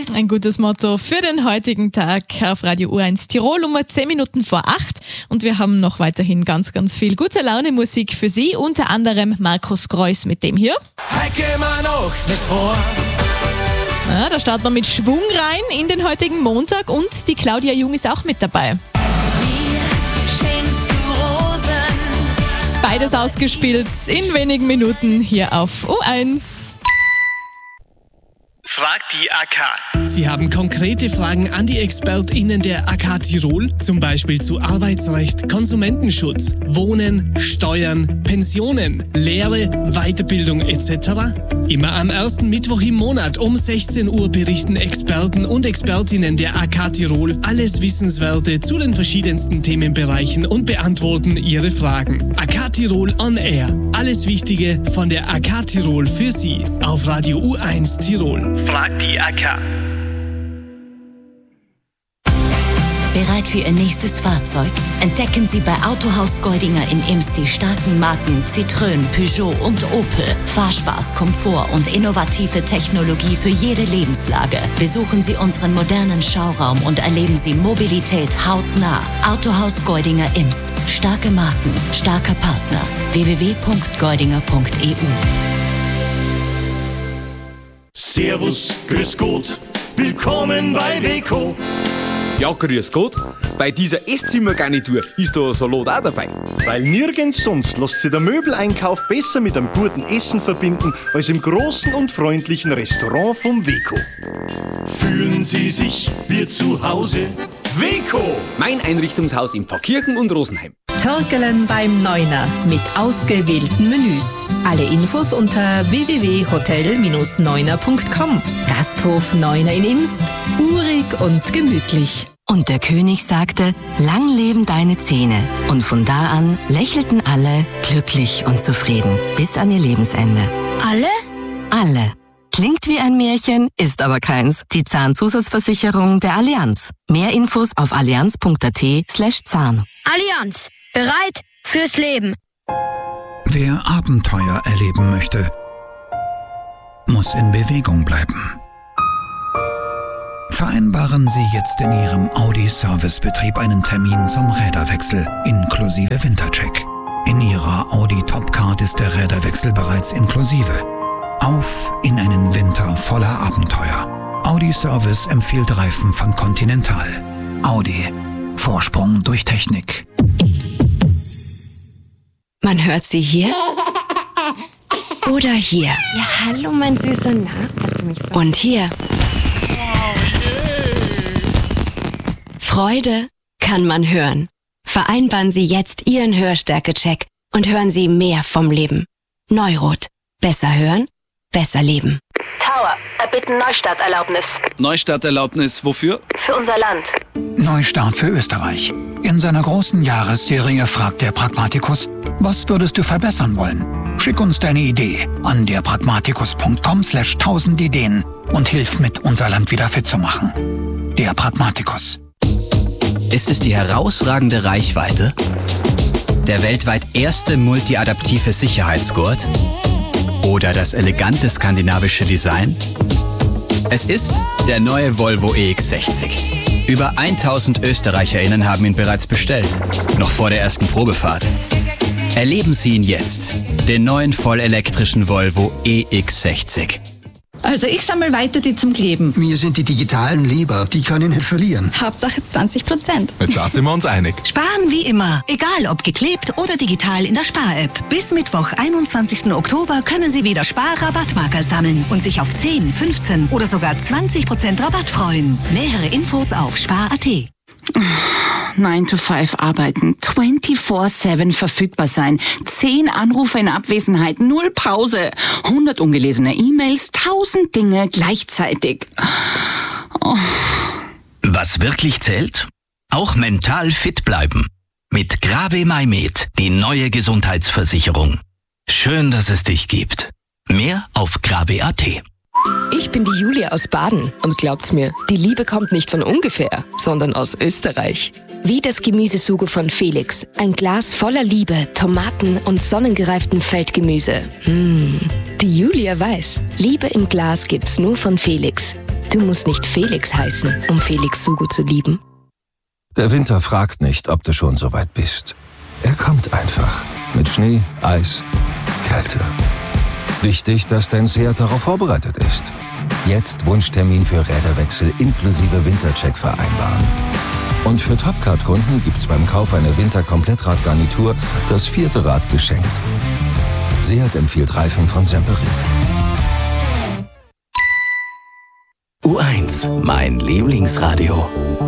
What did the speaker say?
Ein gutes Motto für den heutigen Tag auf Radio U1 Tirol um 10 Minuten vor 8. Und wir haben noch weiterhin ganz, ganz viel gute Laune-Musik für Sie. Unter anderem Markus Greuß mit dem hier. Ja, da starten wir mit Schwung rein in den heutigen Montag und die Claudia Jung ist auch mit dabei. Beides ausgespielt in wenigen Minuten hier auf U1. Fragt die AK. Sie haben konkrete Fragen an die ExpertInnen der AK Tirol, zum Beispiel zu Arbeitsrecht, Konsumentenschutz, Wohnen, Steuern, Pensionen, Lehre, Weiterbildung etc. Immer am ersten Mittwoch im Monat um 16 Uhr berichten Experten und Expertinnen der AK Tirol alles Wissenswerte zu den verschiedensten Themenbereichen und beantworten Ihre Fragen. AK Tirol on Air. Alles Wichtige von der AK Tirol für Sie auf Radio U1 Tirol. Fragt die AK. Bereit für Ihr nächstes Fahrzeug? Entdecken Sie bei Autohaus Geudinger in Imst die starken Marken Citroën, Peugeot und Opel. Fahrspaß, Komfort und innovative Technologie für jede Lebenslage. Besuchen Sie unseren modernen Schauraum und erleben Sie Mobilität hautnah. Autohaus Geudinger Imst. Starke Marken, starker Partner. www.geudinger.eu. Servus, grüß Gott, willkommen bei Weco. Ja, grüß Gott. Bei dieser Esszimmergarnitur ist da Salat auch dabei. Weil nirgends sonst lässt sich der Möbeleinkauf besser mit einem guten Essen verbinden als im großen und freundlichen Restaurant vom Weco. Fühlen Sie sich wie zu Hause? Weco! Mein Einrichtungshaus in Pfarrkirchen und Rosenheim. Törkelen beim Neuner mit ausgewählten Menüs. Alle Infos unter www.hotel-neuner.com. Gasthof Neuner in Imst. Urig und gemütlich. Und der König sagte, lang leben deine Zähne. Und von da an lächelten alle glücklich und zufrieden bis an ihr Lebensende. Alle? Alle. Klingt wie ein Märchen, ist aber keins. Die Zahnzusatzversicherung der Allianz. Mehr Infos auf allianz.at/Zahn. Allianz. Bereit fürs Leben. Wer Abenteuer erleben möchte, muss in Bewegung bleiben. Vereinbaren Sie jetzt in Ihrem Audi-Servicebetrieb einen Termin zum Räderwechsel inklusive Wintercheck. In Ihrer Audi Topcard ist der Räderwechsel bereits inklusive. Auf in einen Winter voller Abenteuer. Audi Service empfiehlt Reifen von Continental. Audi. Vorsprung durch Technik. Man hört sie hier oder hier. Ja, hallo, mein Süßer. Na, hast du mich verstanden? Und hier. Freude kann man hören. Vereinbaren Sie jetzt Ihren Hörstärke-Check und hören Sie mehr vom Leben. Neurot. Besser hören, besser leben. Tower, erbitten Neustarterlaubnis. Neustarterlaubnis wofür? Für unser Land. Neustart für Österreich. In seiner großen Jahresserie fragt der Pragmatikus, was würdest du verbessern wollen? Schick uns deine Idee an derpragmatikus.com/1000 Ideen und hilf mit, unser Land wieder fit zu machen. Der Pragmatikus. Ist es die herausragende Reichweite? Der weltweit erste multiadaptive Sicherheitsgurt? Oder das elegante skandinavische Design? Es ist der neue Volvo EX60. Über 1000 ÖsterreicherInnen haben ihn bereits bestellt, noch vor der ersten Probefahrt. Erleben Sie ihn jetzt, den neuen vollelektrischen Volvo EX60. Also ich sammle weiter die zum Kleben. Mir sind die digitalen lieber, die kann ich nicht verlieren. Hauptsache 20%. Da sind wir uns einig. Sparen wie immer, egal ob geklebt oder digital in der Spar-App. Bis Mittwoch, 21. Oktober können Sie wieder Spar-Rabattmarker sammeln und sich auf 10, 15 oder sogar 20% Rabatt freuen. Nähere Infos auf spar.at. 9 to 5 arbeiten, 24/7 verfügbar sein, 10 Anrufe in Abwesenheit, 0 Pause, 100 ungelesene E-Mails, 1000 Dinge gleichzeitig. Oh. Was wirklich zählt? Auch mental fit bleiben. Mit Grave MyMed, die neue Gesundheitsversicherung. Schön, dass es dich gibt. Mehr auf grave.at. Ich bin die Julia aus Baden und glaubt's mir, die Liebe kommt nicht von ungefähr, sondern aus Österreich. Wie das Gemüsesugo von Felix. Ein Glas voller Liebe, Tomaten und sonnengereiften Feldgemüse. Die Julia weiß, Liebe im Glas gibt's nur von Felix. Du musst nicht Felix heißen, um Felix Sugo zu lieben. Der Winter fragt nicht, ob du schon so weit bist. Er kommt einfach. Mit Schnee, Eis, Kälte. Wichtig, dass dein Seat darauf vorbereitet ist. Jetzt Wunschtermin für Räderwechsel inklusive Wintercheck vereinbaren. Und für Topcard-Kunden gibt's beim Kauf einer Winter-Komplettradgarnitur das 4. Rad geschenkt. Seat empfiehlt Reifen von Semperit. U1, mein Lieblingsradio.